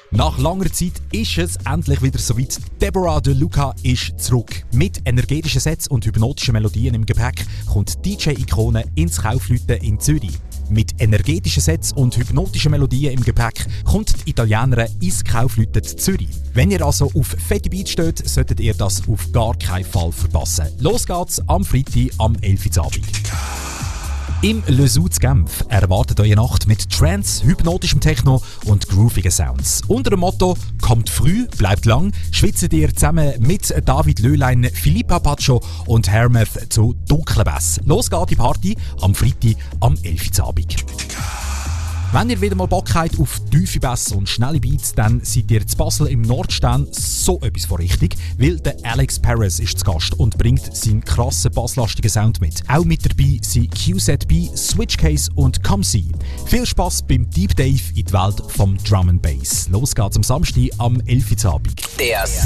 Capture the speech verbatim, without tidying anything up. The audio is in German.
Nach langer Zeit ist es endlich wieder soweit. Deborah De Luca ist zurück. Mit energetischen Sets und hypnotischen Melodien im Gepäck kommt D J-Ikone ins Kaufleuten in Zürich. Mit energetischen Sets und hypnotischen Melodien im Gepäck kommt die Italienerin ins Kaufleuten Zürich. Wenn ihr also auf fette Beats steht, solltet ihr das auf gar keinen Fall verpassen. Los geht's am Freitag am elf Uhr Abend. Im Le Sous zu Genf erwartet euch eine Nacht mit Trance, hypnotischem Techno und groovigen Sounds. Unter dem Motto «Kommt früh, bleibt lang» schwitzt ihr zusammen mit David Löhlein, Philippa Pacho und Hermeth zu dunklen Bass. Los geht die Party am Freitag am elf Uhr Abend. Wenn ihr wieder mal Bock habt auf tiefe Bass und schnelle Beats, dann seid ihr zu Basel im Nordstern so etwas von richtig, weil der Alex Perez ist zu Gast und bringt seinen krassen basslastigen Sound mit. Auch mit dabei sind Q Z B, Switchcase und Come See. Viel Spass beim Deep Dive in die Welt vom Drum and Bass. Los geht's am Samstag am elf Uhr Abend. Der